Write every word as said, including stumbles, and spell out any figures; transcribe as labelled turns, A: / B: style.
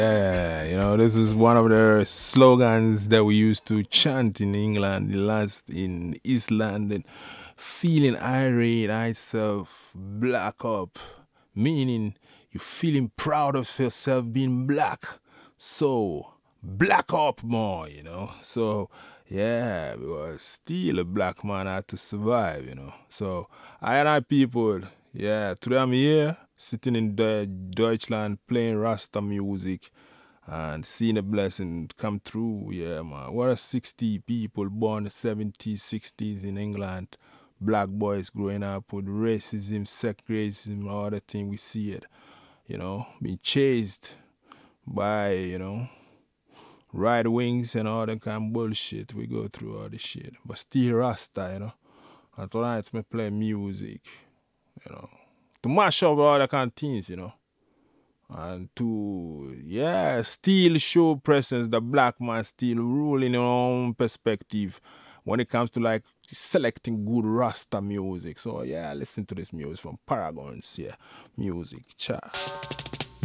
A: Yeah, you know, this is one of the slogans that we used to chant in England, in last in East London. Feeling irate, thyself, black up, meaning you feeling proud of yourself being black. So black up more, you know. So yeah, because still a black man had to survive, you know. So I and I people, yeah, today I'm here sitting in Deu- Deutschland playing Rasta music and seeing a blessing come through. Yeah, man. What a sixty people born in the seventies, sixties in England. Black boys growing up with racism, sex racism, all the thing we see it, you know, being chased by, you know, right wings and all that kind of bullshit. We go through all this shit. But still Rasta, you know. And tonight me play music, you know. To mash up all the kind of things, you know. And to, yeah, still show presence, the black man still ruling your own perspective when it comes to like selecting good Rasta music. So yeah, listen to this music from Paragons, yeah. Music, cha.